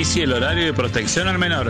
inicie el horario de protección al menor.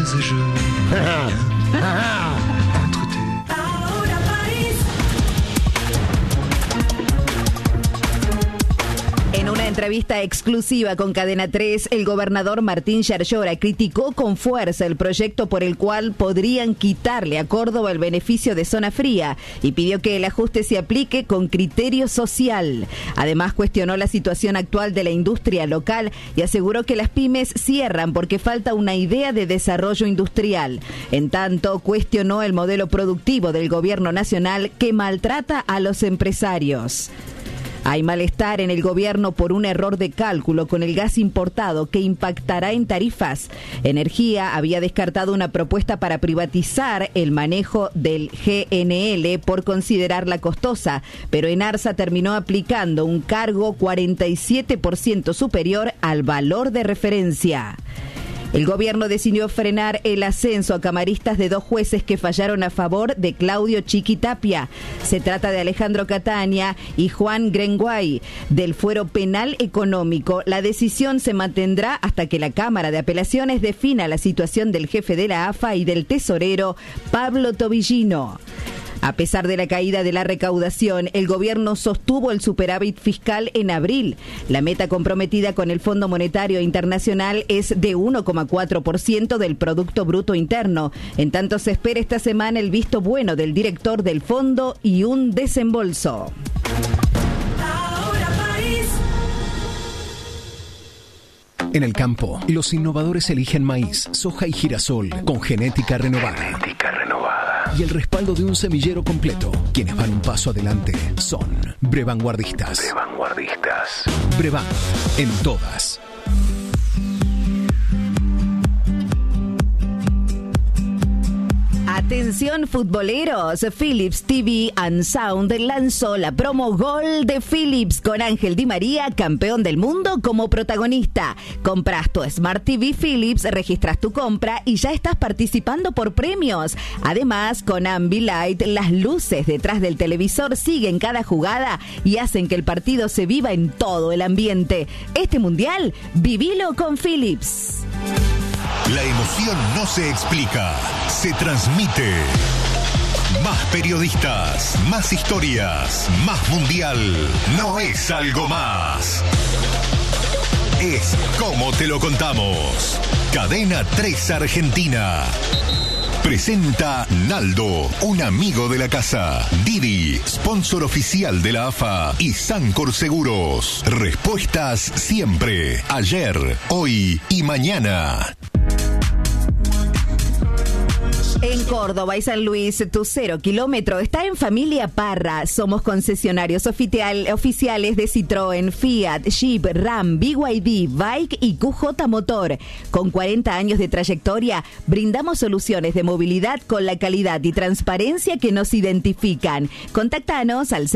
En una entrevista exclusiva con Cadena 3, el gobernador Martín Yarlora criticó con fuerza el proyecto por el cual podrían quitarle a Córdoba el beneficio de zona fría y pidió que el ajuste se aplique con criterio social. Además, cuestionó la situación actual de la industria local y aseguró que las pymes cierran porque falta una idea de desarrollo industrial. En tanto, cuestionó el modelo productivo del gobierno nacional que maltrata a los empresarios. Hay malestar en el gobierno por un error de cálculo con el gas importado que impactará en tarifas. Energía había descartado una propuesta para privatizar el manejo del GNL por considerarla costosa, pero Enarsa terminó aplicando un cargo 47% superior al valor de referencia. El gobierno decidió frenar el ascenso a camaristas de 2 jueces que fallaron a favor de Claudio Chiquitapia. Se trata de Alejandro Catania y Juan Grenguay, del Fuero Penal Económico. La decisión se mantendrá hasta que la Cámara de Apelaciones defina la situación del jefe de la AFA y del tesorero Pablo Tobillino. A pesar de la caída de la recaudación, el gobierno sostuvo el superávit fiscal en abril. La meta comprometida con el Fondo Monetario Internacional es de 1,4% del Producto Bruto Interno. En tanto, se espera esta semana el visto bueno del director del fondo y un desembolso. En el campo, los innovadores eligen maíz, soja y girasol con genética renovada. Y el respaldo de un semillero completo. Quienes van un paso adelante son Brevanguardistas. Brevan, en todas. Atención futboleros, Philips TV and Sound lanzó la promo Gol de Philips con Ángel Di María, campeón del mundo, como protagonista. Compras tu Smart TV Philips, registras tu compra y ya estás participando por premios. Además, con Ambilight, las luces detrás del televisor siguen cada jugada y hacen que el partido se viva en todo el ambiente. Este mundial, vivilo con Philips. La emoción no se explica, se transmite. Más periodistas, más historias, más mundial. No es algo más. Es como te lo contamos. Cadena 3 Argentina. Presenta Naldo, un amigo de la casa. Didi, sponsor oficial de la AFA. Y Sancor Seguros. Respuestas siempre. Ayer, hoy y mañana. En Córdoba y San Luis, tu 0 kilómetro está en Familia Parra. Somos concesionarios oficiales de Citroën, Fiat, Jeep, Ram, BYD, Bike y QJ Motor. Con 40 años de trayectoria, brindamos soluciones de movilidad con la calidad y transparencia que nos identifican. Contáctanos al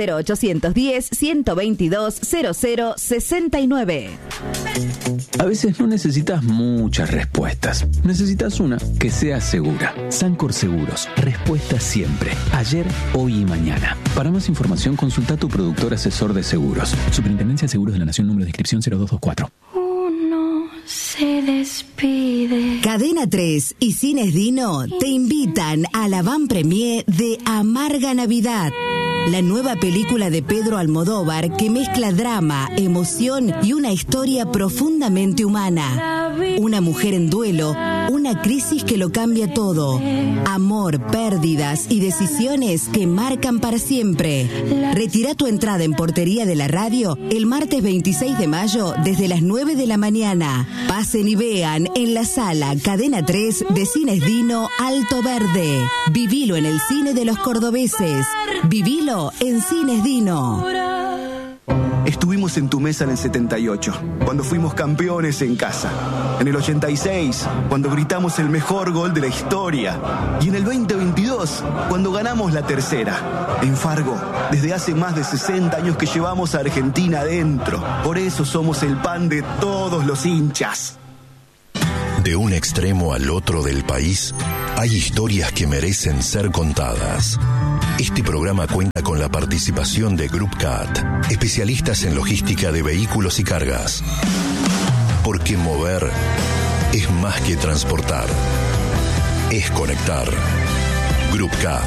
0810-122-0069. A veces no necesitas muchas respuestas. Necesitas una que sea segura. Sancor Seguros. Respuesta siempre. Ayer, hoy y mañana. Para más información, consulta a tu productor asesor de seguros. Superintendencia de Seguros de la Nación, número de inscripción 0224. Uno se despide. Cadena 3 y Cines Dino te invitan a la van premier de Amarga Navidad. La nueva película de Pedro Almodóvar que mezcla drama, emoción y una historia profundamente humana. Una mujer en duelo, una crisis que lo cambia todo. Amor, pérdidas y decisiones que marcan para siempre. Retira tu entrada en Portería de la Radio el martes 26 de mayo desde las 9 de la mañana. Pasen y vean en la sala Cadena 3 de Cines Dino Alto Verde. Vivilo en el cine de los cordobeses. Vivilo en Cines Dino. Estuvimos en tu mesa en el 78, cuando fuimos campeones en casa. En el 86, cuando gritamos el mejor gol de la historia. Y en el 2022, cuando ganamos la tercera. En Fargo, desde hace más de 60 años que llevamos a Argentina adentro. Por eso somos el pan de todos los hinchas. De un extremo al otro del país, hay historias que merecen ser contadas. Este programa cuenta con la participación de Group Cat, especialistas en logística de vehículos y cargas. Porque mover es más que transportar. Es conectar. Grupcat.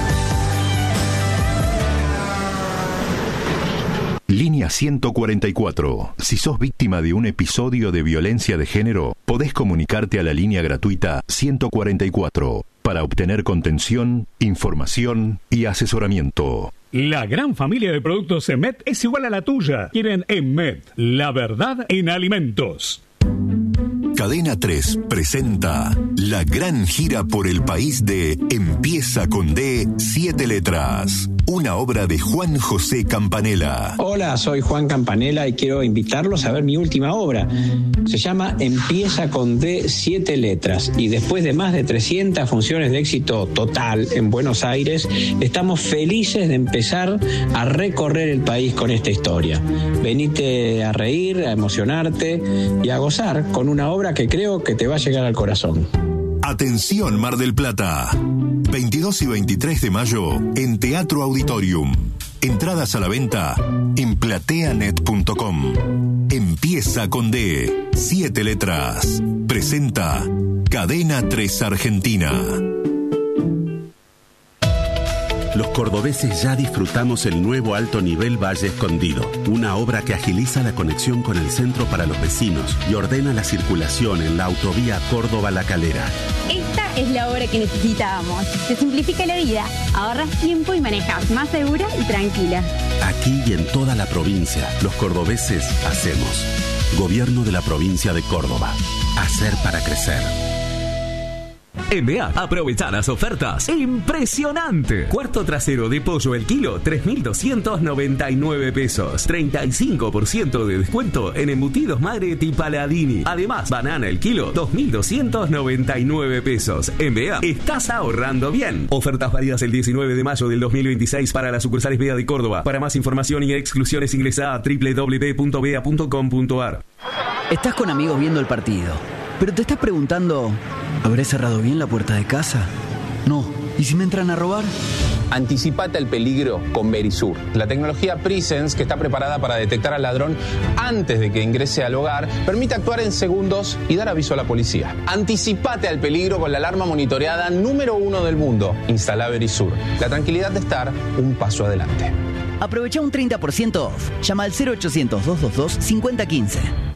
Línea 144. Si sos víctima de un episodio de violencia de género, podés comunicarte a la línea gratuita 144 para obtener contención, información y asesoramiento. La gran familia de productos EMET es igual a la tuya. Quieren EMET, la verdad en alimentos. Cadena 3 presenta la gran gira por el país de Empieza con D, 7 letras. Una obra de Juan José Campanella. Hola, soy Juan Campanella y quiero invitarlos a ver mi última obra. Se llama Empieza con D, 7 letras. Y después de más de 300 funciones de éxito total en Buenos Aires, estamos felices de empezar a recorrer el país con esta historia. Venite a reír, a emocionarte y a gozar con una obra que creo que te va a llegar al corazón. Atención Mar del Plata. 22 y 23 de mayo en Teatro Auditorium. Entradas a la venta en plateanet.com. Empieza con D, 7 letras. Presenta Cadena 3 Argentina. Los cordobeses ya disfrutamos el nuevo alto nivel Valle Escondido, una obra que agiliza la conexión con el centro para los vecinos y ordena la circulación en la autovía Córdoba-La Calera. Esta es la obra que necesitábamos. Te simplifica la vida, ahorras tiempo y manejas más segura y tranquila. Aquí y en toda la provincia, los cordobeses hacemos. Gobierno de la provincia de Córdoba. Hacer para crecer. En BEA, aprovechar las ofertas. ¡Impresionante! Cuarto trasero de pollo el kilo, 3.299 pesos. 35% de descuento en embutidos Magret y Paladini. Además, banana el kilo, 2.299 pesos. En BEA, estás ahorrando bien. Ofertas válidas el 19 de mayo del 2026 para las sucursales BEA de Córdoba. Para más información y exclusiones ingresa a www.bea.com.ar. Estás con amigos viendo el partido, pero te estás preguntando, ¿habré cerrado bien la puerta de casa? No. ¿Y si me entran a robar? Anticipate al peligro con Verisur, la tecnología Presence que está preparada para detectar al ladrón antes de que ingrese al hogar, permite actuar en segundos y dar aviso a la policía. Anticipate al peligro con la alarma monitoreada número 1 del mundo. Instala Verisur, la tranquilidad de estar un paso adelante. Aprovecha un 30% off. Llama al 0800-222-5015.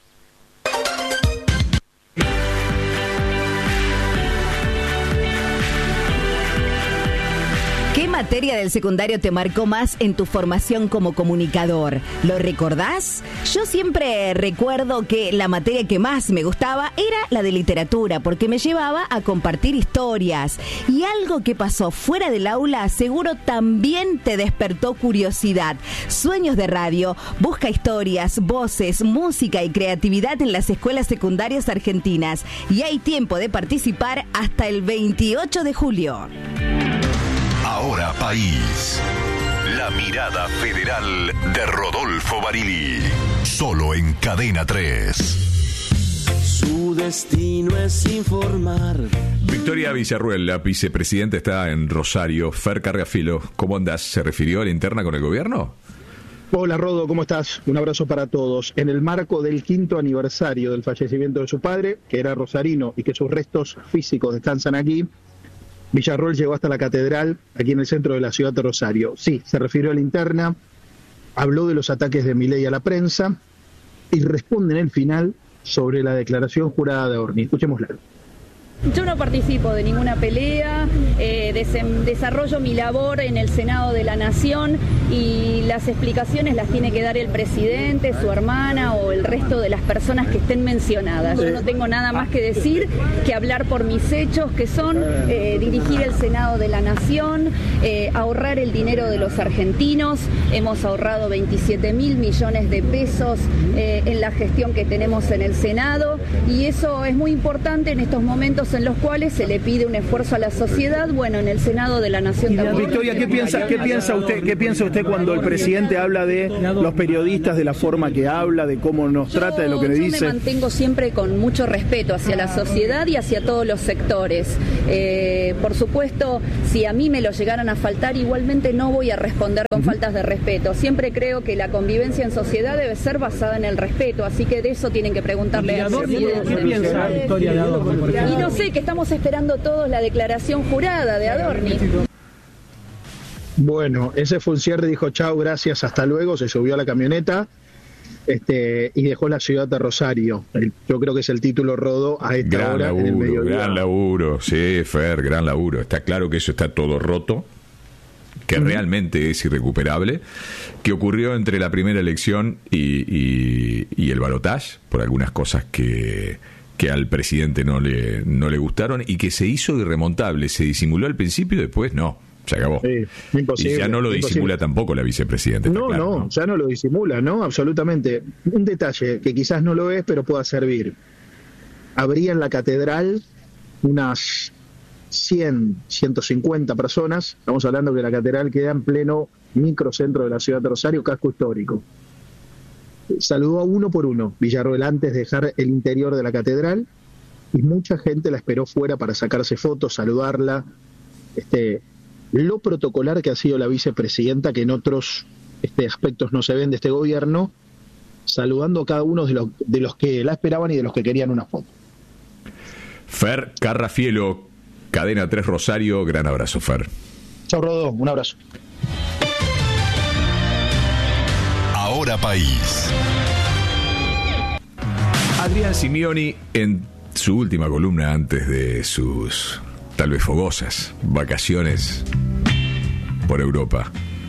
¿Qué materia del secundario te marcó más en tu formación como comunicador? ¿Lo recordás? Yo siempre recuerdo que la materia que más me gustaba era la de literatura, porque me llevaba a compartir historias. Y algo que pasó fuera del aula seguro también te despertó curiosidad. Sueños de Radio busca historias, voces, música y creatividad en las escuelas secundarias argentinas. Y hay tiempo de participar hasta el 28 de julio. Ahora País. La mirada federal de Rodolfo Barili. Solo en Cadena 3. Su destino es informar. Victoria Villarruel, la vicepresidenta, está en Rosario. Fer Cargafilo, ¿cómo andás? ¿Se refirió a la interna con el gobierno? Hola Rodo, ¿cómo estás? Un abrazo para todos. En el marco del 5º aniversario del fallecimiento de su padre, que era rosarino y que sus restos físicos descansan aquí, Villarruel llegó hasta la catedral, aquí en el centro de la ciudad de Rosario. Sí, se refirió a la interna, habló de los ataques de Milei a la prensa y responde en el final sobre la declaración jurada de Orni. Escuchémosla. Yo no participo de ninguna pelea, desarrollo mi labor en el Senado de la Nación y las explicaciones las tiene que dar el presidente, su hermana o el resto de las personas que estén mencionadas. Yo no tengo nada más que decir que hablar por mis hechos, que son dirigir el Senado de la Nación, ahorrar el dinero de los argentinos. Hemos ahorrado 27.000 millones de pesos en la gestión que tenemos en el Senado y eso es muy importante en estos momentos momentos en los cuales se le pide un esfuerzo a la sociedad. Bueno, en el Senado de la Nación también. Victoria, ¿qué piensa usted cuando el presidente habla de los periodistas, de la forma que habla, de cómo nos trata, de lo que le dice? Yo me mantengo siempre con mucho respeto hacia la sociedad y hacia todos los sectores. Por supuesto, si a mí me lo llegaran a faltar, igualmente no voy a responder con faltas de respeto. Siempre creo que la convivencia en sociedad debe ser basada en el respeto, así que de eso tienen que preguntarle al presidente. ¿Qué piensa Victoria de Adorni, por ejemplo? Y no sé, que estamos esperando todos la declaración jurada de Adorni. Bueno, ese fue un cierre, dijo chao, gracias, hasta luego, se subió a la camioneta y dejó la ciudad de Rosario. Yo creo que es el título, Rodo, a esta gran hora laburo, en el mediodía. Gran laburo, sí, Fer, gran laburo. Está claro que eso está todo roto, que realmente es irrecuperable, que ocurrió entre la primera elección y el balotaje, por algunas cosas que al presidente no le gustaron y que se hizo irremontable. Se disimuló al principio y después no, se acabó. Sí, imposible, y ya no lo disimula tampoco la vicepresidenta. No, ya no lo disimula, ¿no? Absolutamente. Un detalle que quizás no lo es, pero pueda servir. Habría en la catedral unas 100, 150 personas. Estamos hablando que la catedral queda en pleno microcentro de la ciudad de Rosario, casco histórico. Saludó a uno por uno Villarroel antes de dejar el interior de la catedral y mucha gente la esperó fuera para sacarse fotos, saludarla. Lo protocolar que ha sido la vicepresidenta, que en otros aspectos no se ven de este gobierno, saludando a cada uno de los que la esperaban y de los que querían una foto. Fer Carrafielo, Cadena 3 Rosario, gran abrazo, Fer. Chao, Rodó, un abrazo. Ahora País. Adrián Simioni, en su última columna antes de sus tal vez fogosas vacaciones por Europa,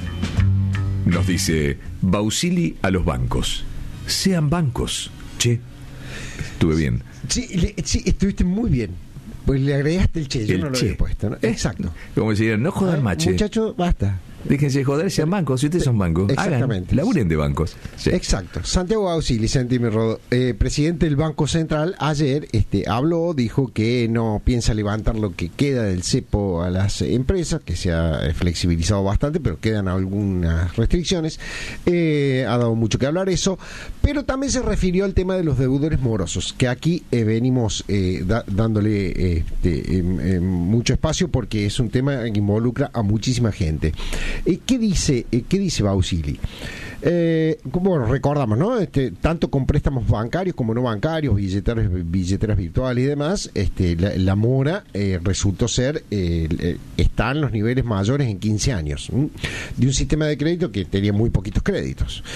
nos dice: Bausili a los bancos. Sean bancos. Che, estuve bien. Sí, estuviste muy bien. Pues le agregaste el che, yo no lo había puesto, ¿no? Exacto. Como decían, no jodan mache. Muchachos, basta. Déjense de joder, sean bancos. Si ustedes son bancos, exactamente, hagan, laburen de bancos. Sí. Exacto. Santiago Bausili, sentime, Rodo, presidente del Banco Central, ayer habló, dijo que no piensa levantar lo que queda del cepo a las empresas, que se ha flexibilizado bastante, pero quedan algunas restricciones. Ha dado mucho que hablar eso, pero también se refirió al tema de los deudores morosos, que aquí venimos dándole mucho espacio porque es un tema que involucra a muchísima gente. ¿Qué dice Bausili? Bueno, recordamos, ¿no? Tanto con préstamos bancarios como no bancarios, billeteras virtuales y demás, la mora resultó ser, está en los niveles mayores en 15 años, de un sistema de crédito que tenía muy poquitos créditos.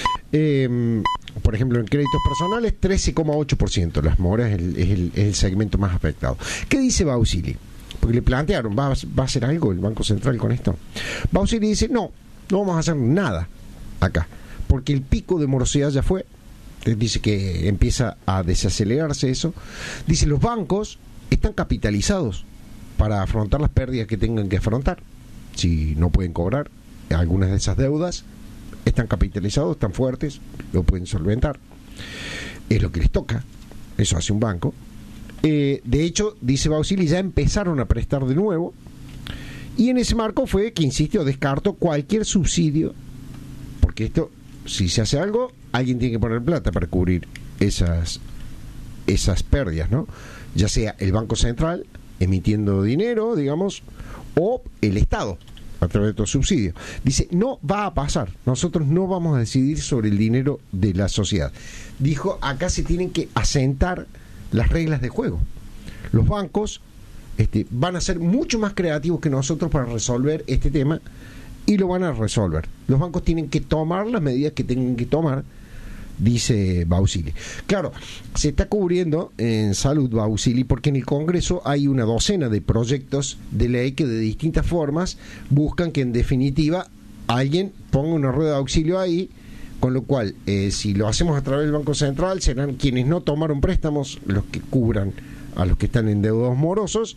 Por ejemplo, en créditos personales, 13,8%. Las moras es el segmento más afectado. ¿Qué dice Bausili? Porque le plantearon, ¿va a hacer algo el Banco Central con esto? Bausili dice, no vamos a hacer nada acá, porque el pico de morosidad ya fue. Dice que empieza a desacelerarse eso. Dice, los bancos están capitalizados para afrontar las pérdidas que tengan que afrontar. Si no pueden cobrar algunas de esas deudas, están capitalizados, están fuertes, lo pueden solventar. Es lo que les toca, eso hace un banco. De hecho, dice Bausili, ya empezaron a prestar de nuevo, y en ese marco fue que, insistió, descartó cualquier subsidio, porque esto, si se hace algo, alguien tiene que poner plata para cubrir esas pérdidas, ¿no? Ya sea el Banco Central emitiendo dinero, digamos, o el Estado a través de estos subsidios. Dice, no va a pasar, nosotros no vamos a decidir sobre el dinero de la sociedad. Dijo, acá se tienen que asentar las reglas de juego. Los bancos van a ser mucho más creativos que nosotros para resolver este tema, y lo van a resolver. Los bancos tienen que tomar las medidas que tengan que tomar, dice Bausili. Claro, se está cubriendo en salud Bausili porque en el Congreso hay una docena de proyectos de ley que de distintas formas buscan que, en definitiva, alguien ponga una rueda de auxilio ahí. Con lo cual, si lo hacemos a través del Banco Central, serán quienes no tomaron préstamos los que cubran a los que están endeudados morosos,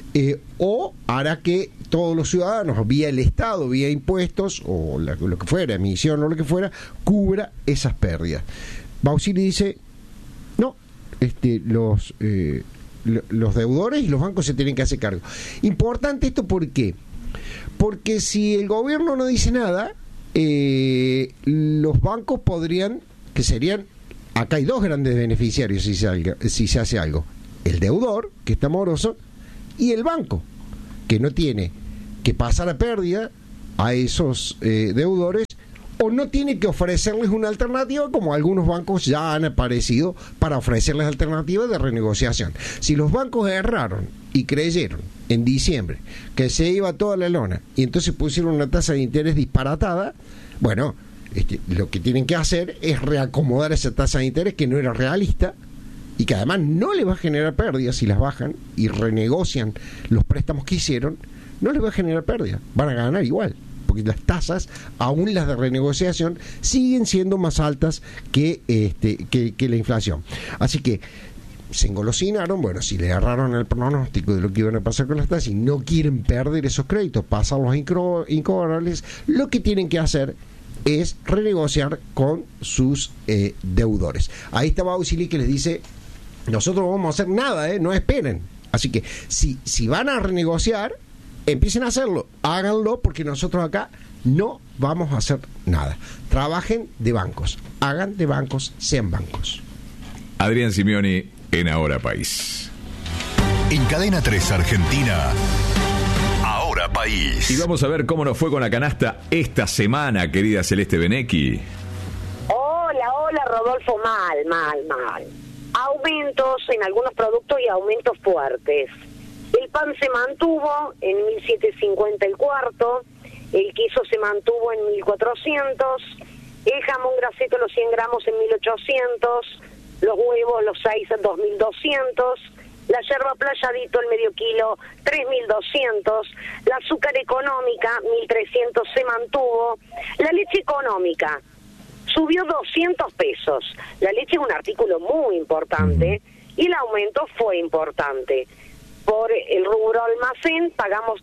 o hará que todos los ciudadanos, vía el Estado, vía impuestos, o lo que fuera, emisión o lo que fuera, cubra esas pérdidas. Bausili dice, no, los deudores y los bancos se tienen que hacer cargo. Importante esto, ¿por qué? Porque si el gobierno no dice nada, los bancos podrían, que serían, acá hay dos grandes beneficiarios si se hace algo: el deudor, que está moroso, y el banco, que no tiene que pasar a pérdida a esos deudores, o no tiene que ofrecerles una alternativa, como algunos bancos ya han aparecido para ofrecerles alternativas de renegociación. Si los bancos erraron y creyeron en diciembre que se iba toda la lona y entonces pusieron una tasa de interés disparatada, bueno, lo que tienen que hacer es reacomodar esa tasa de interés, que no era realista y que además no le va a generar pérdidas. Si las bajan y renegocian los préstamos que hicieron, no les va a generar pérdidas, van a ganar igual, porque las tasas, aún las de renegociación, siguen siendo más altas que la inflación. Así que se engolosinaron. Bueno, si le agarraron el pronóstico de lo que iban a pasar con las tasas y no quieren perder esos créditos, pasarlos incobrables, lo que tienen que hacer es renegociar con sus deudores. Ahí está Bausili, que les dice: nosotros no vamos a hacer nada, no esperen. Así que si van a renegociar, empiecen a hacerlo, háganlo, porque nosotros acá no vamos a hacer nada. Trabajen de bancos, hagan de bancos, sean bancos. Adrián Simeoni en Ahora País. En Cadena 3 Argentina, Ahora País. Y vamos a ver cómo nos fue con la canasta esta semana, querida Celeste Benecchi. Hola, Rodolfo, mal. Aumentos en algunos productos y aumentos fuertes. El pan se mantuvo en 1.750 el cuarto, el queso se mantuvo en 1.400, el jamón graseto los 100 gramos en 1.800, los huevos los 6 en 2.200, la yerba playadito el medio kilo 3.200, la azúcar económica 1.300 se mantuvo, la leche económica subió 200 pesos, la leche es un artículo muy importante y el aumento fue importante. Por el rubro almacén pagamos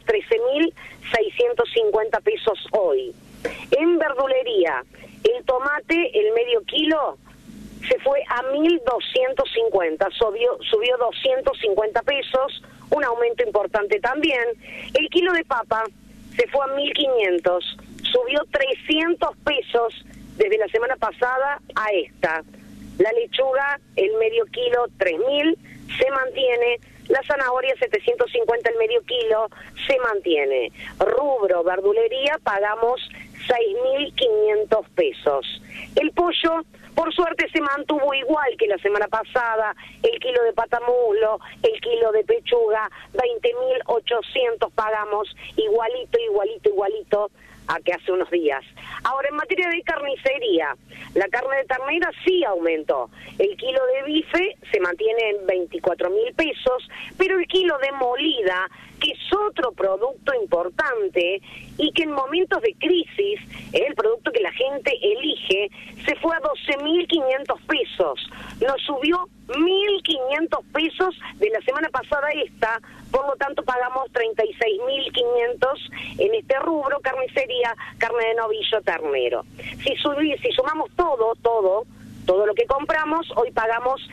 13.650 pesos hoy. En verdulería, el tomate, el medio kilo, se fue a 1.250, subió 250 pesos, un aumento importante también. El kilo de papa se fue a 1.500, subió 300 pesos desde la semana pasada a esta. La lechuga, el medio kilo, 3.000, se mantiene. La zanahoria, 750 el medio kilo, se mantiene. Rubro verdulería, pagamos 6.500 pesos. El pollo, por suerte, se mantuvo igual que la semana pasada. El kilo de patamulo, el kilo de pechuga, 20.800 pagamos, igualito a que hace unos días. Ahora, en materia de carnicería, la carne de ternera sí aumentó. El kilo de bife se mantiene en 24.000 pesos, pero el kilo de molida, que es otro producto importante y que en momentos de crisis es el producto que la gente elige, se fue a 12.500 pesos. Nos subió 1.500 pesos de la semana pasada esta, por lo tanto pagamos 36.500 en este rubro, carnicería, carne de novillo, ternero. Si sumamos todo lo que compramos, hoy pagamos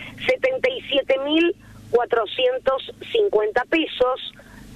77.450 pesos,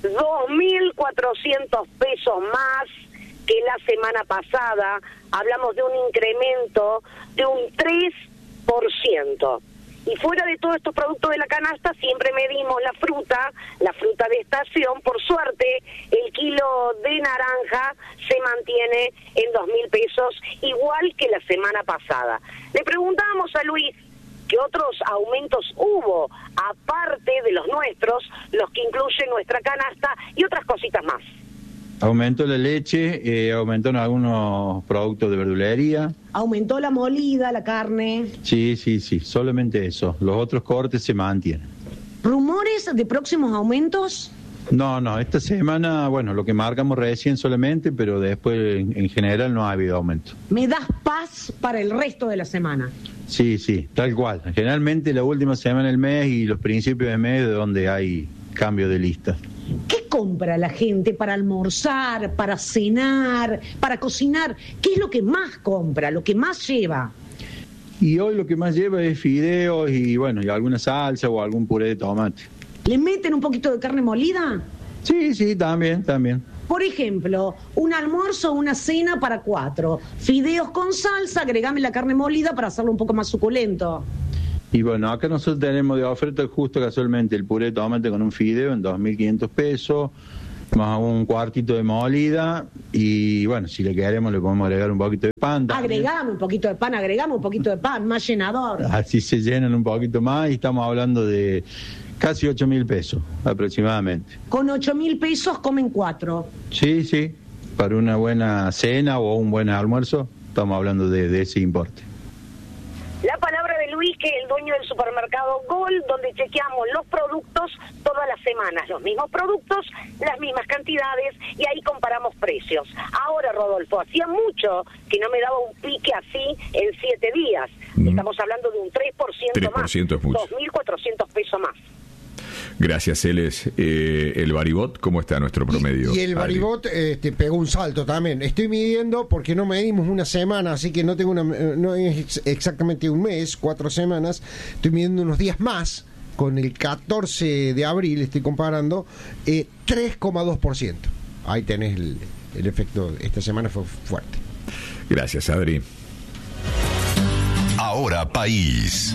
2.400 pesos más que la semana pasada. Hablamos de un incremento de un 3%. Y fuera de todos estos productos de la canasta, siempre medimos la fruta de estación. Por suerte, el kilo de naranja se mantiene en 2.000 pesos, igual que la semana pasada. Le preguntábamos a Luis qué otros aumentos hubo, aparte de los nuestros, los que incluyen nuestra canasta y otras cositas más. Aumentó la leche, aumentó en algunos productos de verdulería. Aumentó la molida, la carne. Sí, solamente eso. Los otros cortes se mantienen. ¿Rumores de próximos aumentos? No, esta semana, bueno, lo que marcamos recién solamente, pero después en general no ha habido aumento. ¿Me das paz para el resto de la semana? Sí, tal cual. Generalmente la última semana del mes y los principios de mes de donde hay cambio de listas. ¿Qué compra la gente para almorzar, para cenar, para cocinar? ¿Qué es lo que más compra, lo que más lleva? Y hoy lo que más lleva es fideos y bueno, y alguna salsa o algún puré de tomate. ¿Le meten un poquito de carne molida? Sí, también. Por ejemplo, un almuerzo o una cena para 4. Fideos con salsa, agregame la carne molida para hacerlo un poco más suculento. Y bueno, acá nosotros tenemos de oferta justo casualmente el puré de tomate con un fideo en 2.500 pesos, más un cuartito de molida, y bueno, si le queremos le podemos agregar un poquito de pan también. Agregame un poquito de pan, más llenador. Así se llenan un poquito más y estamos hablando de casi 8.000 pesos aproximadamente. Con 8.000 pesos comen 4. Sí, para una buena cena o un buen almuerzo estamos hablando de ese importe. La palabra de Luis, que es el dueño del supermercado Gol, donde chequeamos los productos todas las semanas, los mismos productos, las mismas cantidades, y ahí comparamos precios. Ahora, Rodolfo, hacía mucho que no me daba un pique así en 7 días. Estamos hablando de un 3% más, 3% es mucho. 2.400 pesos más. Gracias, Celes. El Baribot, ¿cómo está nuestro promedio? Y el Baribot pegó un salto también. Estoy midiendo porque no medimos una semana, así que no es exactamente un mes, 4 semanas. Estoy midiendo unos días más. Con el 14 de abril estoy comparando 3,2%. Ahí tenés el efecto. Esta semana fue fuerte. Gracias, Adri. Ahora País.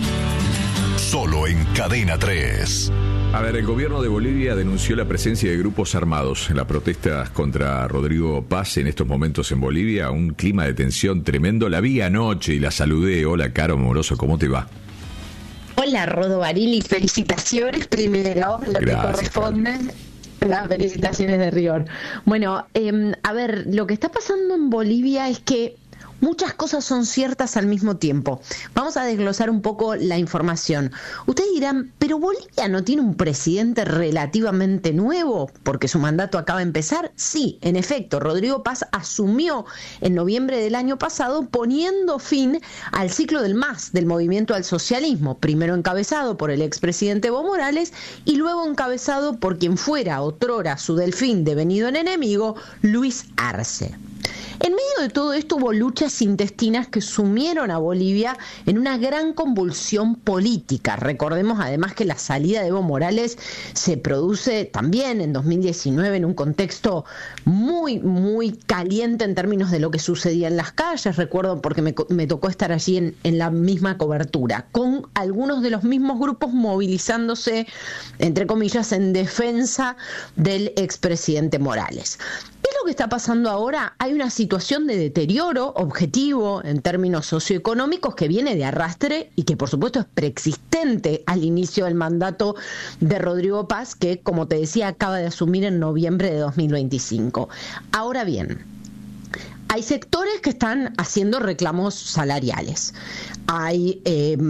Solo en Cadena 3. A ver, el gobierno de Bolivia denunció la presencia de grupos armados en las protestas contra Rodrigo Paz en estos momentos en Bolivia. Un clima de tensión tremendo. La vi anoche y la saludé. Hola, Caro Moroso, ¿cómo te va? Hola, Rodo Barili. Felicitaciones primero, lo que corresponde. Las felicitaciones de rigor. Bueno, a ver, lo que está pasando en Bolivia es que muchas cosas son ciertas al mismo tiempo. Vamos a desglosar un poco la información. Ustedes dirán, ¿pero Bolivia no tiene un presidente relativamente nuevo porque su mandato acaba de empezar? Sí, en efecto, Rodrigo Paz asumió en noviembre del año pasado poniendo fin al ciclo del MAS, del Movimiento al Socialismo, primero encabezado por el expresidente Evo Morales y luego encabezado por quien fuera otrora su delfín devenido en enemigo, Luis Arce. En medio de todo esto hubo luchas intestinas que sumieron a Bolivia en una gran convulsión política. Recordemos además que la salida de Evo Morales se produce también en 2019 en un contexto muy, muy caliente en términos de lo que sucedía en las calles. Recuerdo porque me tocó estar allí en la misma cobertura, con algunos de los mismos grupos movilizándose, entre comillas, en defensa del expresidente Morales. ¿Qué es lo que está pasando ahora? Hay una situación de deterioro objetivo en términos socioeconómicos que viene de arrastre y que por supuesto es preexistente al inicio del mandato de Rodrigo Paz, que como te decía acaba de asumir en noviembre de 2025. Ahora bien, hay sectores que están haciendo reclamos salariales. Hay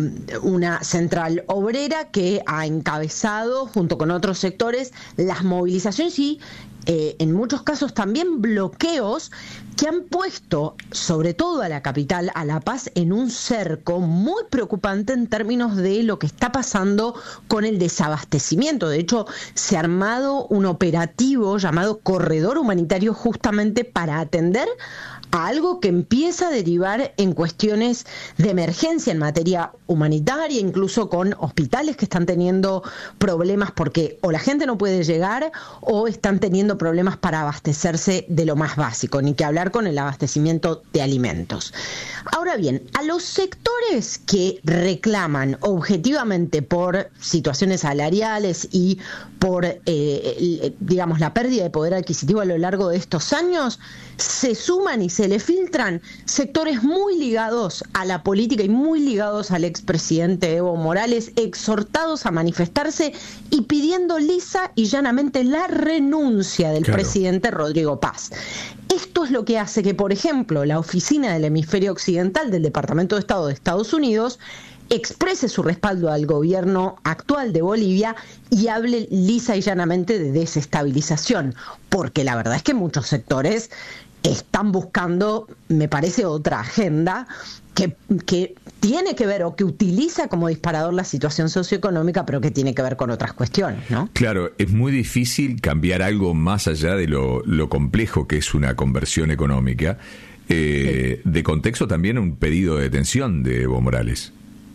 una central obrera que ha encabezado, junto con otros sectores, las movilizaciones y en muchos casos también bloqueos que han puesto, sobre todo a la capital, a La Paz, en un cerco muy preocupante en términos de lo que está pasando con el desabastecimiento. De hecho, se ha armado un operativo llamado Corredor Humanitario justamente para atender a algo que empieza a derivar en cuestiones de emergencia en materia humanitaria, incluso con hospitales que están teniendo problemas porque o la gente no puede llegar o están teniendo problemas para abastecerse de lo más básico, ni que hablar con el abastecimiento de alimentos. Ahora bien, a los sectores que reclaman objetivamente por situaciones salariales y por, digamos, la pérdida de poder adquisitivo a lo largo de estos años, se suman y se le filtran sectores muy ligados a la política y muy ligados al expresidente Evo Morales, exhortados a manifestarse y pidiendo lisa y llanamente la renuncia del presidente Rodrigo Paz. Esto es lo que hace que, por ejemplo, la oficina del hemisferio occidental del Departamento de Estado de Estados Unidos exprese su respaldo al gobierno actual de Bolivia y hable lisa y llanamente de desestabilización, porque la verdad es que muchos sectores están buscando, me parece, otra agenda que tiene que ver o que utiliza como disparador la situación socioeconómica, pero que tiene que ver con otras cuestiones, ¿no? Claro, es muy difícil cambiar algo más allá de lo complejo que es una conversión económica. De contexto también un pedido de detención de Evo Morales.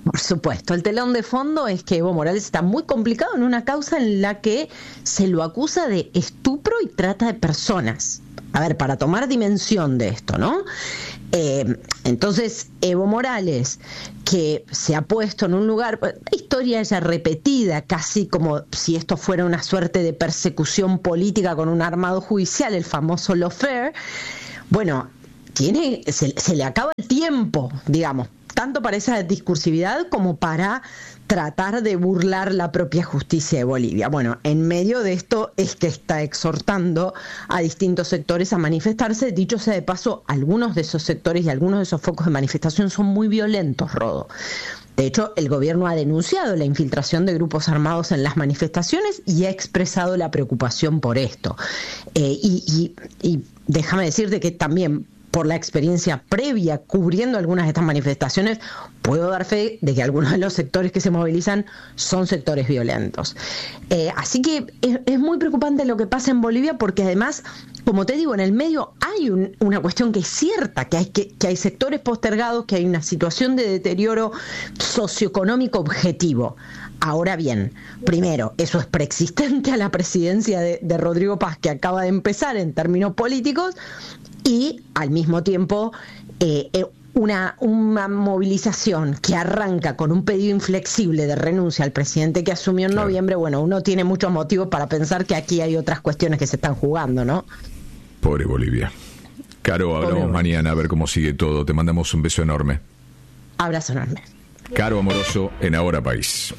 Por supuesto, el telón de fondo es que Evo Morales está muy complicado en una causa en la que se lo acusa de estupro y trata de personas. A ver, para tomar dimensión de esto, ¿no? Entonces, Evo Morales, que se ha puesto en un lugar, historia ya repetida, casi como si esto fuera una suerte de persecución política con un armado judicial, el famoso lawfare, bueno, se le acaba el tiempo, digamos, tanto para esa discursividad como para tratar de burlar la propia justicia de Bolivia. Bueno, en medio de esto es que está exhortando a distintos sectores a manifestarse. Dicho sea de paso, algunos de esos sectores y algunos de esos focos de manifestación son muy violentos, Rodo. De hecho, el gobierno ha denunciado la infiltración de grupos armados en las manifestaciones y ha expresado la preocupación por esto. Y déjame decirte que también, por la experiencia previa cubriendo algunas de estas manifestaciones, puedo dar fe de que algunos de los sectores que se movilizan son sectores violentos. Así que es muy preocupante lo que pasa en Bolivia, porque además, como te digo, en el medio hay una cuestión que es cierta, que hay sectores postergados, que hay una situación de deterioro socioeconómico objetivo. Ahora bien, primero, eso es preexistente a la presidencia de Rodrigo Paz, que acaba de empezar en términos políticos, y al mismo tiempo una movilización que arranca con un pedido inflexible de renuncia al presidente que asumió en noviembre. Bueno, uno tiene muchos motivos para pensar que aquí hay otras cuestiones que se están jugando, ¿no? Pobre Bolivia. Caro, hablamos mañana a ver cómo sigue todo. Te mandamos un beso enorme. Abrazo enorme. Caro Amoroso en Ahora País.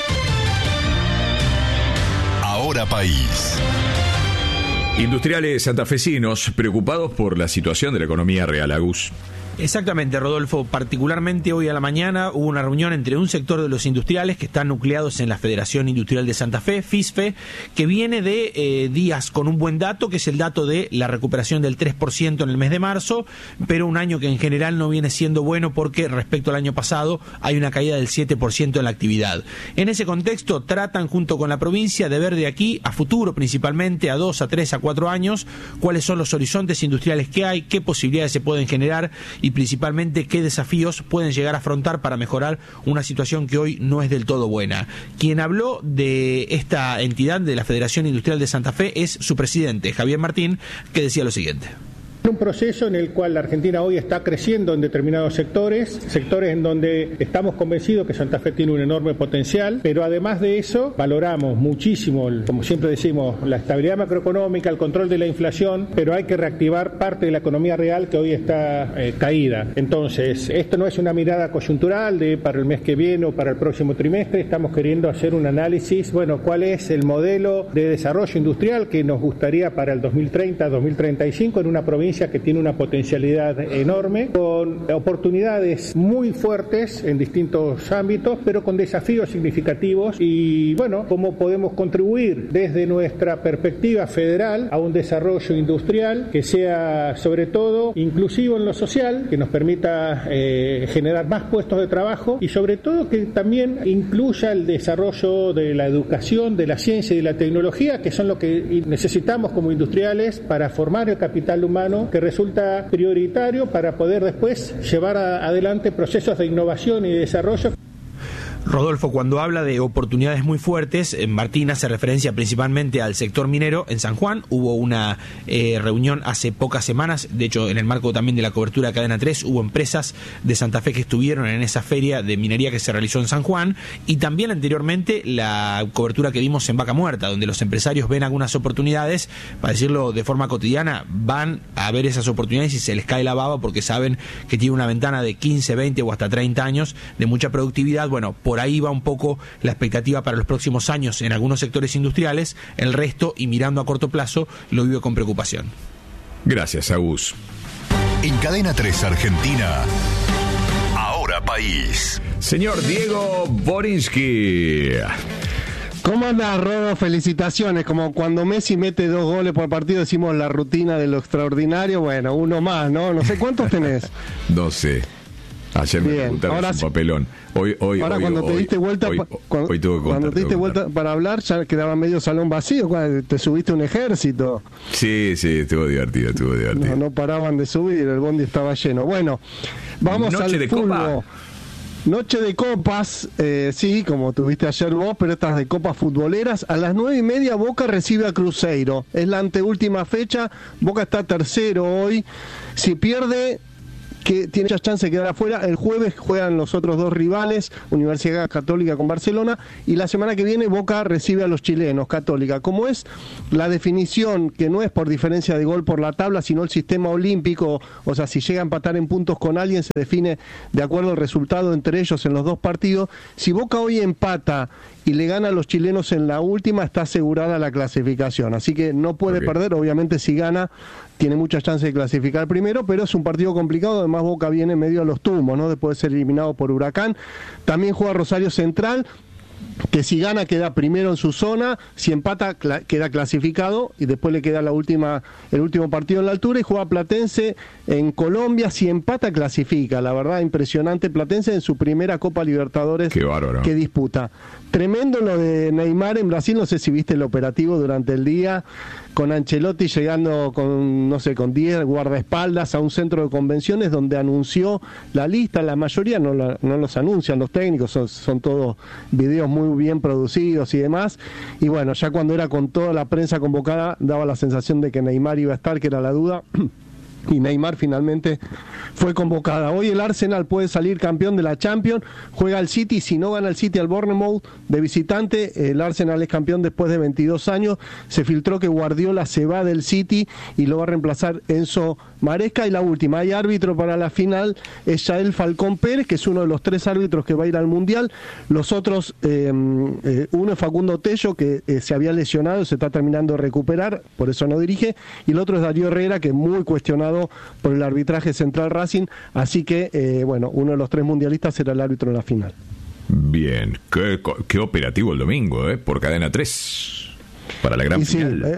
Ahora País. Industriales santafesinos preocupados por la situación de la economía real, Agus. Exactamente, Rodolfo. Particularmente hoy a la mañana hubo una reunión entre un sector de los industriales que están nucleados en la Federación Industrial de Santa Fe, FISFE, que viene de días con un buen dato, que es el dato de la recuperación del 3% en el mes de marzo, pero un año que en general no viene siendo bueno porque respecto al año pasado hay una caída del 7% en la actividad. En ese contexto tratan junto con la provincia de ver de aquí a futuro, principalmente a 2, a 3, a 4 años, cuáles son los horizontes industriales que hay, qué posibilidades se pueden generar y principalmente qué desafíos pueden llegar a afrontar para mejorar una situación que hoy no es del todo buena. Quien habló de esta entidad de la Federación Industrial de Santa Fe es su presidente, Javier Martín, que decía lo siguiente. Un proceso en el cual la Argentina hoy está creciendo en determinados sectores en donde estamos convencidos que Santa Fe tiene un enorme potencial, pero además de eso valoramos muchísimo, como siempre decimos, la estabilidad macroeconómica, el control de la inflación, pero hay que reactivar parte de la economía real que hoy está caída. Entonces, esto no es una mirada coyuntural de para el mes que viene o para el próximo trimestre, estamos queriendo hacer un análisis, bueno, cuál es el modelo de desarrollo industrial que nos gustaría para el 2030, 2035 en una provincia que tiene una potencialidad enorme, con oportunidades muy fuertes en distintos ámbitos, pero con desafíos significativos y, bueno, cómo podemos contribuir desde nuestra perspectiva federal a un desarrollo industrial que sea, sobre todo, inclusivo en lo social, que nos permita generar más puestos de trabajo y, sobre todo, que también incluya el desarrollo de la educación, de la ciencia y de la tecnología, que son lo que necesitamos como industriales para formar el capital humano que resulta prioritario para poder después llevar adelante procesos de innovación y de desarrollo. Rodolfo, cuando habla de oportunidades muy fuertes, Martín hace referencia principalmente al sector minero en San Juan. Hubo una reunión hace pocas semanas, de hecho en el marco también de la cobertura de Cadena 3, hubo empresas de Santa Fe que estuvieron en esa feria de minería que se realizó en San Juan, y también anteriormente la cobertura que dimos en Vaca Muerta, donde los empresarios ven algunas oportunidades, para decirlo de forma cotidiana, van a ver esas oportunidades y se les cae la baba porque saben que tiene una ventana de 15, 20 o hasta 30 años de mucha productividad. Bueno, por ahí va un poco la expectativa para los próximos años en algunos sectores industriales. El resto, y mirando a corto plazo, lo vive con preocupación. Gracias, Agus. En Cadena 3 Argentina, Ahora País. Señor Diego Borinsky. ¿Cómo andas, Rodo? Felicitaciones. Como cuando Messi mete 2 goles por partido, decimos la rutina de lo extraordinario. Bueno, uno más, ¿no? No sé cuántos tenés. 12. Ayer me preguntaron un papelón. Ahora cuando te diste vuelta para hablar, ya quedaba medio salón vacío. Te subiste un ejército. Sí, estuvo divertido. No paraban de subir, el bondi estaba lleno. Bueno, vamos al fútbol. Noche de copas, sí, como tuviste ayer vos, pero estas de copas futboleras. A las 9:30 Boca recibe a Cruzeiro. Es la anteúltima fecha. Boca está tercero hoy. Si pierde, que tiene muchas chances de quedar afuera. El jueves juegan los otros dos rivales, Universidad Católica con Barcelona, y la semana que viene Boca recibe a los chilenos, Católica. Como es la definición, que no es por diferencia de gol por la tabla, sino el sistema olímpico, o sea, si llega a empatar en puntos con alguien, se define de acuerdo al resultado entre ellos en los dos partidos. Si Boca hoy empata y le gana a los chilenos en la última, está asegurada la clasificación. Así que no puede perder, obviamente si gana tiene muchas chances de clasificar primero, pero es un partido complicado. Además Boca viene medio a los tumbos, ¿no? Después de ser eliminado por Huracán. También juega Rosario Central, que si gana queda primero en su zona, si empata queda clasificado y después le queda el último partido en la altura, y juega Platense en Colombia. Si empata clasifica. La verdad, impresionante Platense en su primera Copa Libertadores que disputa. Tremendo lo de Neymar en Brasil. No sé si viste el operativo durante el día, con Ancelotti llegando con 10 guardaespaldas a un centro de convenciones donde anunció la lista. La mayoría no los anuncian los técnicos, son todos videos muy bien producidos y demás. Y bueno, ya cuando era con toda la prensa convocada, daba la sensación de que Neymar iba a estar, que era la duda. Y Neymar finalmente fue convocada. Hoy el Arsenal puede salir campeón de la Champions, juega al City. Si no gana el City al Bournemouth de visitante, el Arsenal es campeón después de 22 años. Se filtró que Guardiola se va del City y lo va a reemplazar Enzo Maresca. Y la última, hay árbitro para la final, es Yael Falcón Pérez, que es uno de los 3 árbitros que va a ir al Mundial. Los otros, uno es Facundo Tello, que se había lesionado, se está terminando de recuperar, por eso no dirige, y el otro es Darío Herrera, que es muy cuestionado por el arbitraje Central Racing, así que uno de los 3 mundialistas será el árbitro en la final. Bien, qué operativo el domingo, por Cadena 3 para la gran final.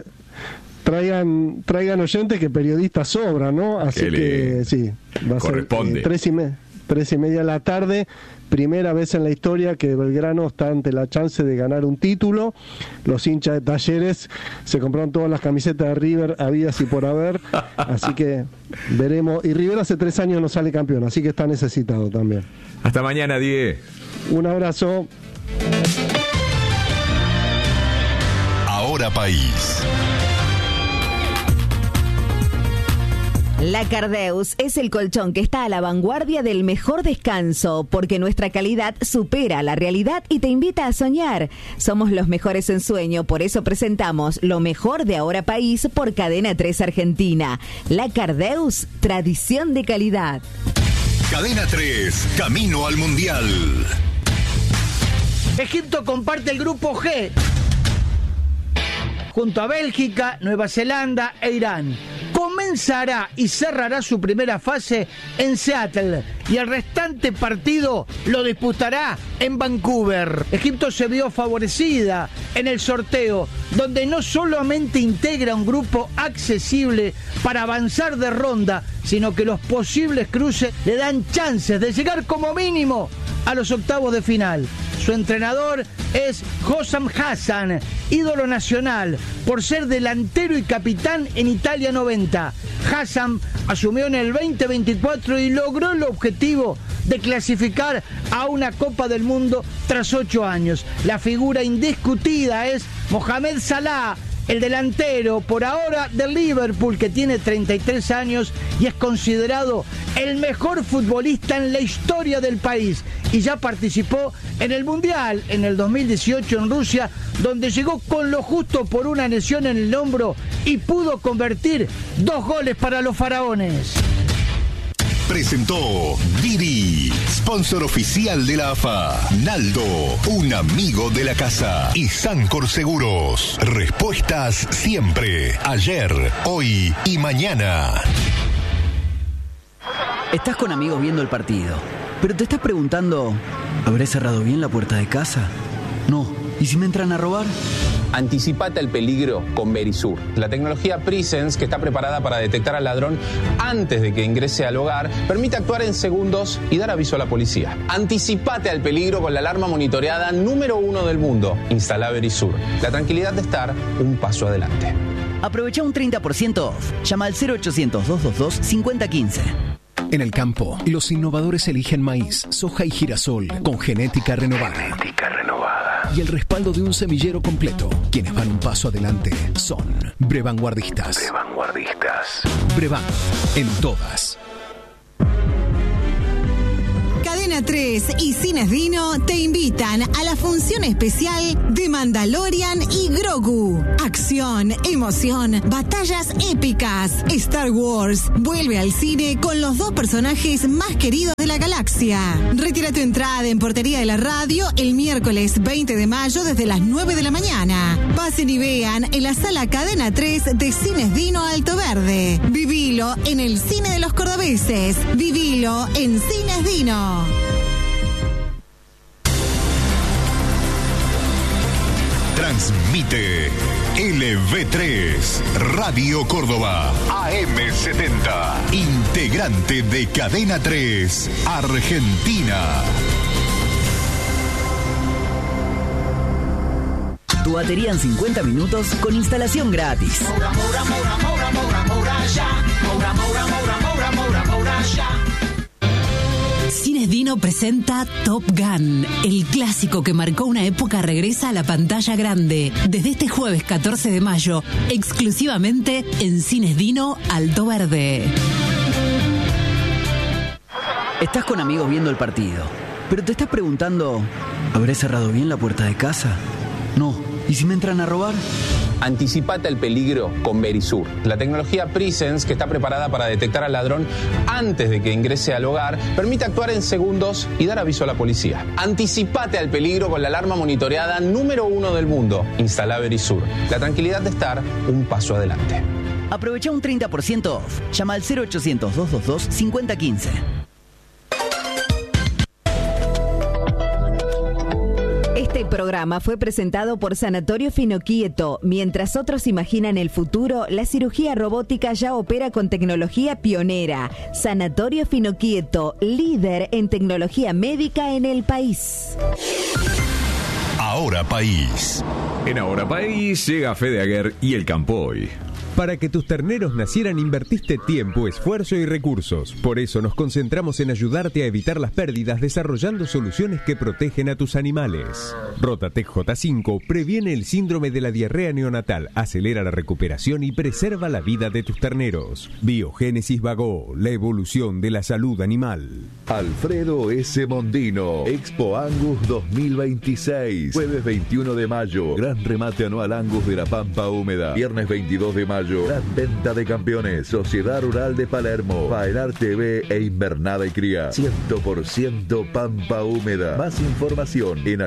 Sí, traigan oyentes, que periodistas sobran, ¿no? Así que sí, va a corresponde. ser 3:30 de la tarde. Primera vez en la historia que Belgrano está ante la chance de ganar un título. Los hinchas de Talleres se compraron todas las camisetas de River habidas y por haber, así que veremos. Y River hace 3 años no sale campeón, así que está necesitado también. Hasta mañana, Die. Un abrazo. Ahora País. La Cardeus es el colchón que está a la vanguardia del mejor descanso, porque nuestra calidad supera la realidad y te invita a soñar. Somos los mejores en sueño, por eso presentamos lo mejor de Ahora País por Cadena 3 Argentina. La Cardeus, tradición de calidad. Cadena 3, camino al Mundial. Egipto comparte el grupo G junto a Bélgica, Nueva Zelanda e Irán. Comenzará y cerrará su primera fase en Seattle y el restante partido lo disputará en Vancouver. Egipto se vio favorecida en el sorteo, donde no solamente integra un grupo accesible para avanzar de ronda, sino que los posibles cruces le dan chances de llegar como mínimo a los octavos de final. Su entrenador es Hossam Hassan, ídolo nacional, por ser delantero y capitán en Italia 90. Hassan asumió en el 2024 y logró el objetivo de clasificar a una Copa del Mundo tras 8 años. La figura indiscutida es Mohamed Salah, el delantero por ahora del Liverpool, que tiene 33 años y es considerado el mejor futbolista en la historia del país, y ya participó en el Mundial en el 2018 en Rusia, donde llegó con lo justo por una lesión en el hombro y pudo convertir 2 goles para los faraones. Presentó Didi, sponsor oficial de la AFA. Naldo, un amigo de la casa. Y Sancor Seguros. Respuestas siempre. Ayer, hoy y mañana. Estás con amigos viendo el partido, pero te estás preguntando, ¿habré cerrado bien la puerta de casa? No. ¿Y si me entran a robar? Anticipate al peligro con Verisur. La tecnología Presence, que está preparada para detectar al ladrón antes de que ingrese al hogar, permite actuar en segundos y dar aviso a la policía. Anticipate al peligro con la alarma monitoreada número 1 del mundo. Instala Verisur. La tranquilidad de estar un paso adelante. Aprovecha un 30% off. Llama al 0800-222-5015. En el campo, los innovadores eligen maíz, soja y girasol con genética renovada. Y el respaldo de un semillero completo. Quienes van un paso adelante son Brevanguardistas. Brevan, en todas. Cadena 3 y Cines Dino te invitan a la función especial de Mandalorian y Grogu. Acción, emoción, batallas épicas. Star Wars vuelve al cine con los 2 personajes más queridos de la galaxia. Retira tu entrada en Portería de la Radio el miércoles 20 de mayo desde las 9 de la mañana. Pasen y vean en la sala Cadena 3 de Cines Dino Alto Verde. Vivilo en el cine de los cordobeses. Vivilo en Cines Dino. Transmite LV3 Radio Córdoba AM70, integrante de Cadena 3 Argentina. Tu batería en 50 minutos con instalación gratis. Cines Dino presenta Top Gun. El clásico que marcó una época regresa a la pantalla grande. Desde este jueves 14 de mayo, exclusivamente en Cines Dino Alto Verde. Estás con amigos viendo el partido, pero te estás preguntando, ¿habré cerrado bien la puerta de casa? No. ¿Y si me entran a robar? Anticipate al peligro con Verisur, la tecnología Presence que está preparada para detectar al ladrón antes de que ingrese al hogar, permite actuar en segundos y dar aviso a la policía. Anticipate al peligro con la alarma monitoreada número 1 del mundo. Instala Verisur, la tranquilidad de estar un paso adelante. Aprovecha un 30% off. Llama al 0800-222-5015. Este programa fue presentado por Sanatorio Finoquieto. Mientras otros imaginan el futuro, la cirugía robótica ya opera con tecnología pionera. Sanatorio Finoquieto, líder en tecnología médica en el país. Ahora País. En Ahora País llega Fede Aguer y el Campoy. Para que tus terneros nacieran invertiste tiempo, esfuerzo y recursos. Por eso nos concentramos en ayudarte a evitar las pérdidas desarrollando soluciones que protegen a tus animales. Rotatec J5 previene el síndrome de la diarrea neonatal, acelera la recuperación y preserva la vida de tus terneros. Biogénesis Vagó, la evolución de la salud animal. Alfredo S. Mondino, Expo Angus 2026. Jueves 21 de mayo, gran remate anual Angus de la Pampa Húmeda. Viernes 22 de mayo, gran venta de campeones, Sociedad Rural de Palermo, Faenar TV e Invernada y Cría. 100% Pampa Húmeda. Más información en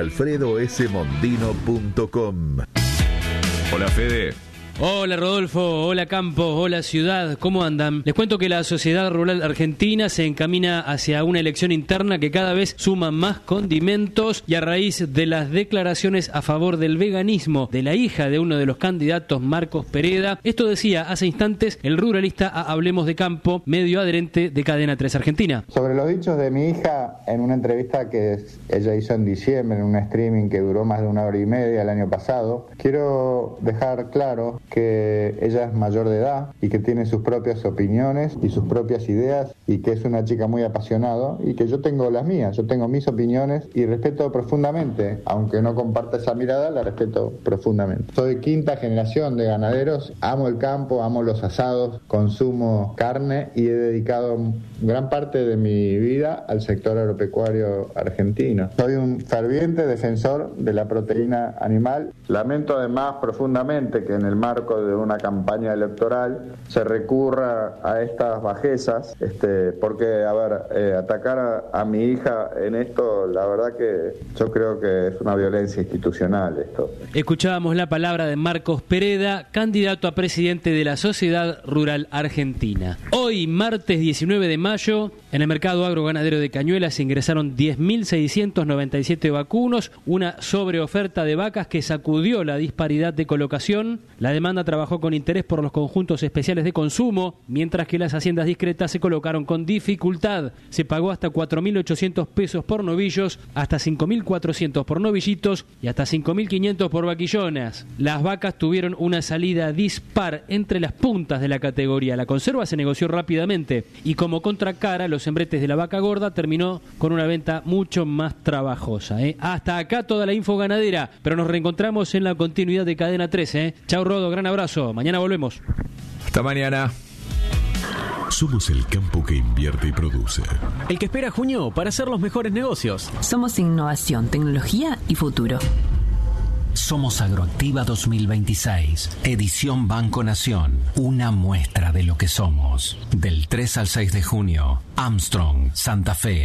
alfredosmondino.com. Hola Fede. Hola Rodolfo, hola Campos, hola Ciudad, ¿cómo andan? Les cuento que la Sociedad Rural Argentina se encamina hacia una elección interna que cada vez suma más condimentos y a raíz de las declaraciones a favor del veganismo de la hija de uno de los candidatos, Marcos Pereda. Esto decía hace instantes el ruralista a Hablemos de Campo, medio adherente de Cadena 3 Argentina. Sobre los dichos de mi hija, en una entrevista que ella hizo en diciembre, en un streaming que duró más de 1 hora y media el año pasado, quiero dejar claro que ella es mayor de edad y que tiene sus propias opiniones y sus propias ideas y que es una chica muy apasionada y que yo tengo las mías, yo tengo mis opiniones y respeto profundamente, aunque no comparta esa mirada, la respeto profundamente. Soy 5ª generación de ganaderos, amo el campo, amo los asados, consumo carne y he dedicado gran parte de mi vida al sector agropecuario argentino. Soy un ferviente defensor de la proteína animal. Lamento además profundamente que en el marco de una campaña electoral se recurra a estas bajezas, porque, atacar a mi hija en esto, la verdad que yo creo que es una violencia institucional esto. Escuchábamos la palabra de Marcos Pereda, candidato a presidente de la Sociedad Rural Argentina. Hoy, martes 19 de mayo, en el mercado agroganadero de Cañuelas se ingresaron 10.697 vacunos, una sobreoferta de vacas que sacudió la disparidad de colocación. La demanda trabajó con interés por los conjuntos especiales de consumo, mientras que las haciendas discretas se colocaron con dificultad. Se pagó hasta 4.800 pesos por novillos, hasta 5.400 por novillitos y hasta 5.500 por vaquillonas. Las vacas tuvieron una salida dispar entre las puntas de la categoría. La conserva se negoció rápidamente y como contracara, los hembretes de la vaca gorda terminó con una venta mucho más trabajosa. Hasta acá toda la info ganadera, pero nos reencontramos en la continuidad de Cadena 3. Chau Rodo, gran abrazo, mañana volvemos. Hasta mañana. Somos el campo que invierte y produce. El que espera junio para hacer los mejores negocios. Somos innovación, tecnología y futuro. Somos Agroactiva 2026, edición Banco Nación, una muestra de lo que somos. Del 3 al 6 de junio, Armstrong, Santa Fe.